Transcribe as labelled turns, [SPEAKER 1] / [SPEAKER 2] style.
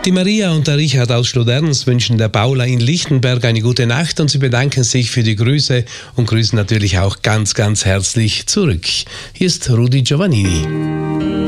[SPEAKER 1] Die Maria und der Richard aus Schloderns wünschen der Paula in Lichtenberg eine gute Nacht und sie bedanken sich für die Grüße und grüßen natürlich auch ganz, ganz herzlich zurück. Hier ist Rudi Giovannini.